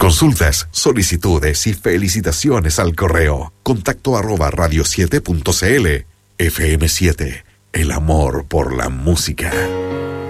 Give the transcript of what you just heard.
consultas, solicitudes y felicitaciones al correo contacto@radio7.cl. FM7, el amor por la música.